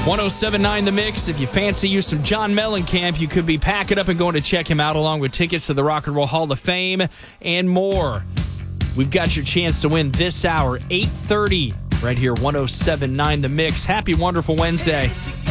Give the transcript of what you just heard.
107.9 The Mix. If you fancy you some John Mellencamp, you could be packing up and going to check him out, along with tickets to the Rock and Roll Hall of Fame and more. We've got your chance to win this hour, 8:30, right here, 107.9 The Mix. Happy, wonderful Wednesday.